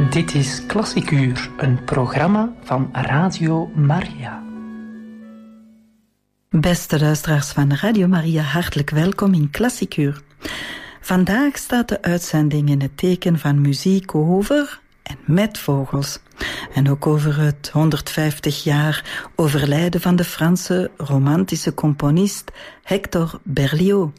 Dit is Klassikuur, een programma van Radio Maria. Beste luisteraars van Radio Maria, hartelijk welkom in Klassikuur. Vandaag staat de uitzending in het teken van muziek over en met vogels. En ook over het 150 jaar overlijden van de Franse romantische componist Hector Berlioz.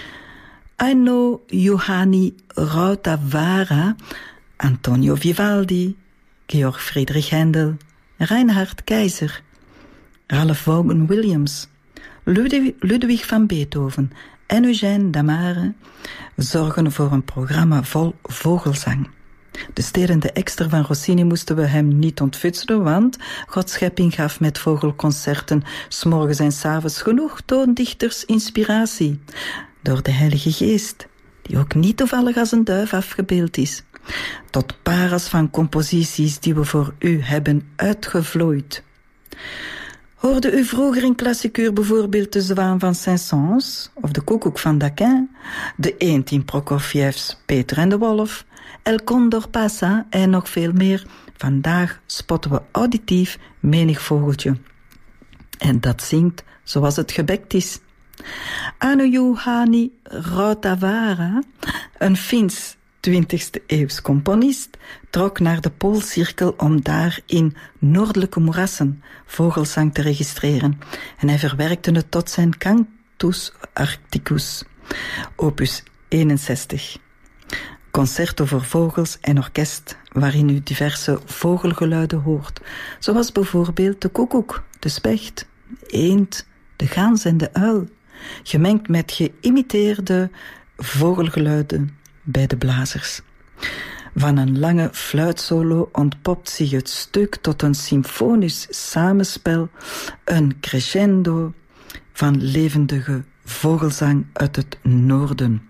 Aino Johanni Rautavaara, Antonio Vivaldi, Georg Friedrich Händel, Reinhard Keizer, Ralph Vaughan Williams, Ludwig van Beethoven en Eugène Damare zorgen voor een programma vol vogelzang. De sterende ekster van Rossini moesten we hem niet ontfutselen, want Gods schepping gaf met vogelconcerten 's morgens en 's avonds genoeg toondichters inspiratie door de Heilige Geest, die ook niet toevallig als een duif afgebeeld is, tot parels van composities die we voor u hebben uitgevlooid. Hoorde u vroeger in Klassikuur bijvoorbeeld de zwaan van Saint-Saëns of de koekoek van Daquin, de eend in Prokofievs Peter en de Wolf, El Condor Pasa en nog veel meer? Vandaag spotten we auditief menig vogeltje. En dat zingt zoals het gebekt is. Aino Johanni Rautavaara, een Fins 20e eeuws componist, trok naar de Poolcirkel om daar in noordelijke moerassen vogelzang te registreren. En hij verwerkte het tot zijn Cantus Arcticus, opus 61. Concerto voor vogels en orkest, waarin u diverse vogelgeluiden hoort, zoals bijvoorbeeld de koekoek, de specht, de eend, de gaans en de uil, gemengd met geïmiteerde vogelgeluiden bij de blazers. Van een lange fluitsolo ontpopt zich het stuk tot een symfonisch samenspel, een crescendo van levendige vogelzang uit het noorden.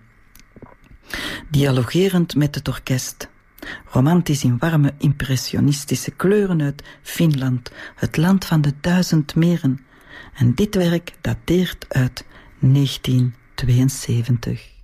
Dialogerend met het orkest, romantisch in warme impressionistische kleuren uit Finland, het land van de 1000 meren. En dit werk dateert uit 1972.